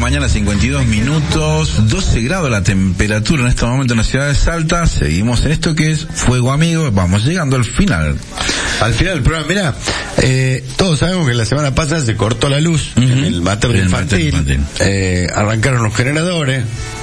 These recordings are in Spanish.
mañana, 52 minutos, 12 grados la temperatura en este momento en la ciudad de Salta. Seguimos en esto que es Fuego Amigo. Vamos llegando al final. Al final del programa, mirá, todos sabemos que la semana pasada se cortó la luz en el materno infantil. Arrancaron los generadores,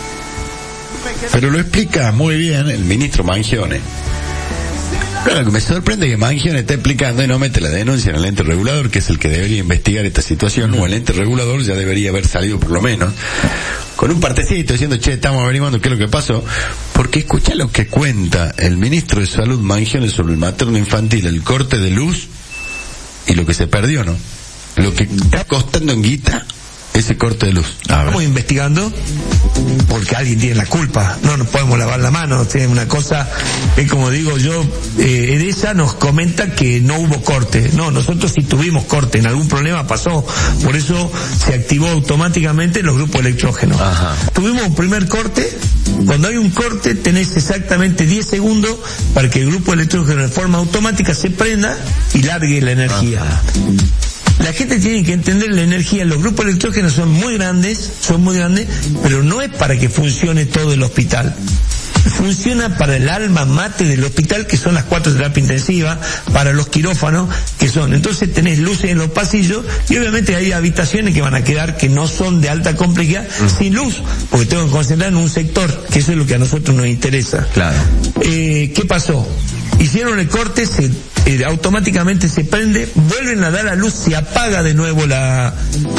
pero lo explica muy bien el ministro Mangione. Claro, lo que me sorprende es que Mangione está explicando y no mete la denuncia en el ente regulador, que es el que debería investigar esta situación, o el ente regulador ya debería haber salido por lo menos con un partecito diciendo, che, estamos averiguando qué es lo que pasó, porque escuchá lo que cuenta el ministro de Salud Mangione sobre el materno infantil, el corte de luz y lo que se perdió, ¿no? Lo que está costando en guita ese corte de luz. Estamos investigando porque alguien tiene la culpa. No nos podemos lavar la mano. Es una cosa, es como digo yo, Edesa nos comenta que no hubo corte. No, nosotros sí tuvimos corte. En algún problema pasó. Por eso se activó automáticamente los grupos electrógenos. Ajá. Tuvimos un primer corte. Cuando hay un corte tenés exactamente 10 segundos para que el grupo electrógeno de forma automática se prenda y largue la energía. Ajá. La gente tiene que entender la energía. Los grupos electrógenos son muy grandes, pero no es para que funcione todo el hospital. Funciona para el alma mater del hospital, que son las 4 terapias intensivas, para los quirófanos, que son. Entonces tenés luces en los pasillos, y obviamente hay habitaciones que van a quedar que no son de alta complejidad, sin luz, porque tengo que concentrar en un sector, que eso es lo que a nosotros nos interesa. Claro. ¿Qué pasó? Hicieron el corte, automáticamente se prende, vuelven a dar la luz, se apaga de nuevo la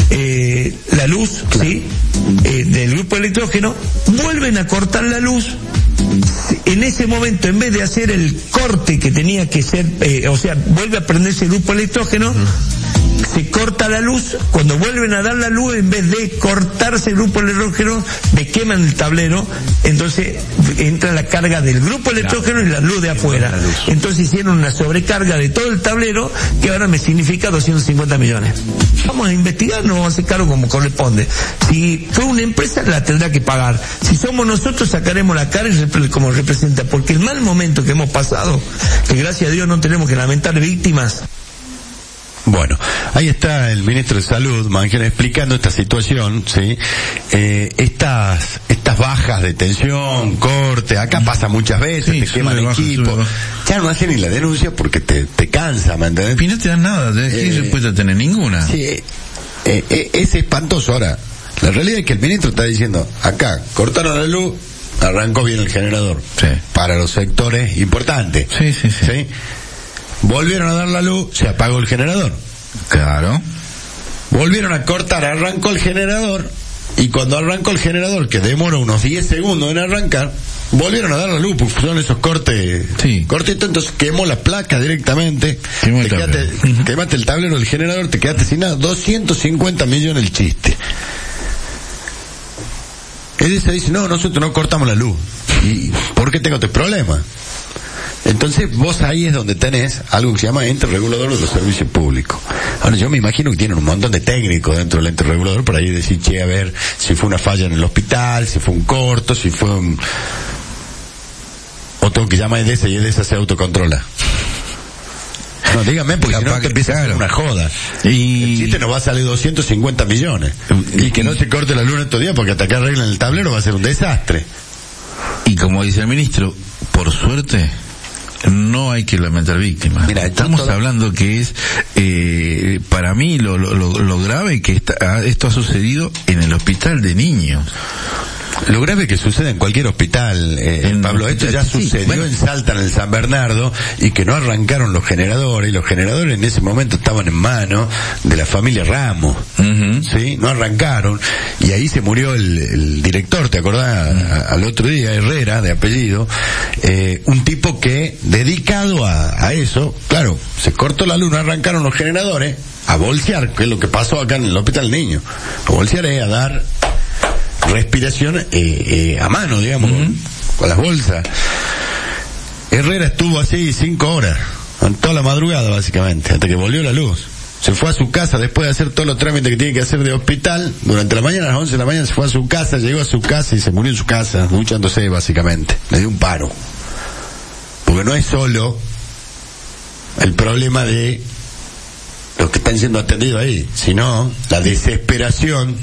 luz, claro, ¿sí? Del grupo electrógeno, vuelven a cortar la luz. En ese momento, en vez de hacer el corte que tenía que ser, vuelve a prenderse el grupo electrógeno, se corta la luz. Cuando vuelven a dar la luz, en vez de cortarse el grupo electrógeno, me queman el tablero, entonces entra la carga del grupo electrógeno y la luz de afuera. Entonces hicieron una sobrecarga de todo el tablero que ahora me significa 250 millones. Vamos a investigar, nos vamos a hacer cargo como corresponde. Si fue una empresa, la tendrá que pagar. Si somos nosotros, sacaremos la cara como representa, porque el mal momento que hemos pasado, que gracias a Dios no tenemos que lamentar víctimas. Bueno, ahí está el ministro de Salud, Mangione, explicando esta situación, ¿sí? Estas bajas de tensión, corte, acá pasa muchas veces, sí, te queman el equipo. Ya no hacen ni la denuncia porque te cansa, ¿me entendés? Y no te dan nada, ¿qué respuesta tenés? Ninguna. Sí, es espantoso. Ahora, la realidad es que el ministro está diciendo, acá, cortaron la luz, arrancó bien el generador. Sí. Para los sectores importantes. Sí. Volvieron a dar la luz, se apagó el generador. Claro. Volvieron a cortar, arrancó el generador, y cuando arrancó el generador, que demora unos 10 segundos en arrancar, volvieron a dar la luz, porque son esos cortes, cortitos, entonces quemó la placa directamente, quemaste el tablero del generador, te quedaste sin nada. 250 millones el chiste. Edesa dice, no, nosotros no cortamos la luz. ¿Y por qué tengo este problema? Entonces vos ahí es donde tenés algo que se llama ente regulador de los servicios públicos. Ahora yo me imagino que tienen un montón de técnicos dentro del ente regulador para ahí decir, che, a ver si fue una falla en el hospital, si fue un corto, si fue un... O tengo que llamar a Edesa y Edesa se autocontrola. No, dígame, porque si no te empieza a hacer una joda. Y el chiste nos va a salir 250 millones. Y que no se corte la luz estos días, porque hasta que arreglen el tablero va a ser un desastre. Y como dice el ministro, por suerte no hay que lamentar víctimas. Mira, estamos hablando que es, para mí lo grave que esto ha sucedido en el hospital de niños. Lo grave que sucede en cualquier hospital, Pablo, esto ya sucedió en Salta, en el San Bernardo, y que no arrancaron los generadores, y los generadores en ese momento estaban en manos de la familia Ramos, ¿sí? No arrancaron, y ahí se murió el director, ¿te acordás? Al otro día, Herrera, de apellido, un tipo que, dedicado a eso, claro, se cortó la luz, no arrancaron los generadores, a bolsear, que es lo que pasó acá en el hospital niño. A bolsear es a dar respiración a mano, digamos, con las bolsas. Herrera estuvo así 5 horas, toda la madrugada básicamente, hasta que volvió la luz. Se fue a su casa después de hacer todos los trámites que tiene que hacer de hospital. Durante la mañana, a las 11 de la mañana, se fue a su casa, llegó a su casa y se murió en su casa, duchándose básicamente. Le dio un paro. Porque no es solo el problema de los que están siendo atendidos ahí, sino la desesperación